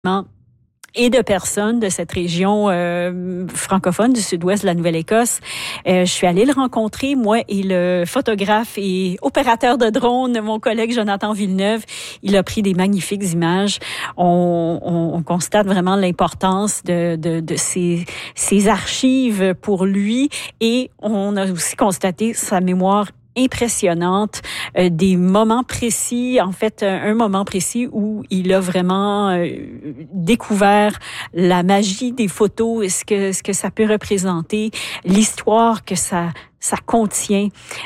et de personnes de cette région francophone du sud-ouest de la Nouvelle-Écosse. Je suis allée le rencontrer, moi et le photographe et opérateur de drone, mon collègue Jonathan Villeneuve. Il a pris des magnifiques images. On constate vraiment l'importance de ces archives pour lui, et on a aussi constaté sa mémoire impressionnante, des moments précis, en fait un moment précis où il a vraiment découvert la magie des photos, ce que ça peut représenter, l'histoire que ça contient.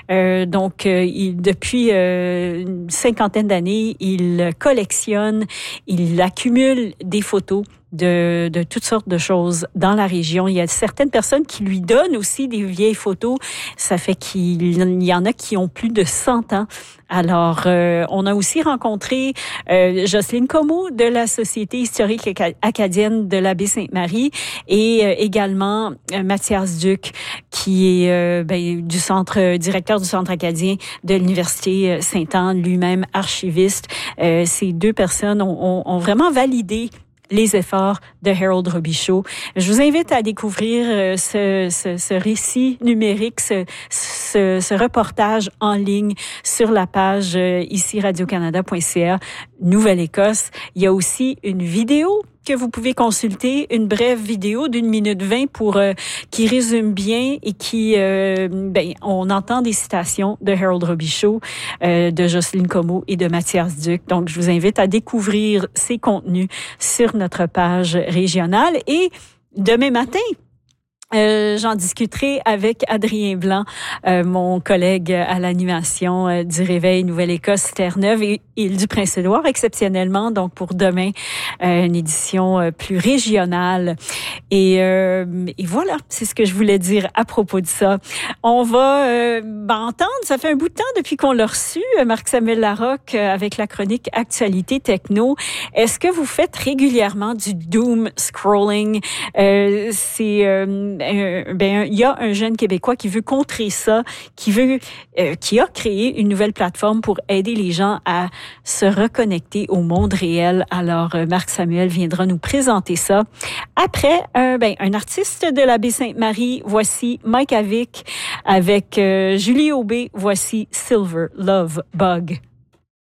Depuis une cinquantaine d'années, il collectionne, il accumule des photos de toutes sortes de choses dans la région. Il y a certaines personnes qui lui donnent aussi des vieilles photos. Ça fait qu'il y en a qui ont plus de 100 ans. Alors, on a aussi rencontré Jocelyne Comeau de la Société historique acadienne de la Baie-Sainte-Marie, et également Mathias Duc, qui est directeur du Centre acadien de l'Université Sainte-Anne, lui-même archiviste. Ces deux personnes ont vraiment validé les efforts de Harold Robichaud. Je vous invite à découvrir ce récit numérique, ce reportage en ligne sur la page ici radiocanada.ca Nouvelle-Écosse. Il y a aussi une vidéo que vous pouvez consulter, une brève vidéo d'1 minute 20 qui résume bien et qui on entend des citations de Harold Robichaud, de Jocelyne Comeau et de Mathias Duc. Donc je vous invite à découvrir ces contenus sur notre page régionale. Et demain matin, j'en discuterai avec Adrien Blanc, mon collègue à l'animation du Réveil Nouvelle-Écosse Terre-Neuve et Île du Prince-Édouard, exceptionnellement, donc pour demain, une édition plus régionale. Et voilà, c'est ce que je voulais dire à propos de ça. On va entendre, ça fait un bout de temps depuis qu'on l'a reçu, Marc-Samuel Larocque, avec la chronique Actualité Techno. Est-ce que vous faites régulièrement du doom scrolling? Il y a un jeune Québécois qui veut contrer ça, qui a créé une nouvelle plateforme pour aider les gens à se reconnecter au monde réel. Alors, Marc Samuel viendra nous présenter ça. Après, un artiste de la Baie-Sainte-Marie, voici Mike Avic avec Julie Aubé, voici Silver Love Bug.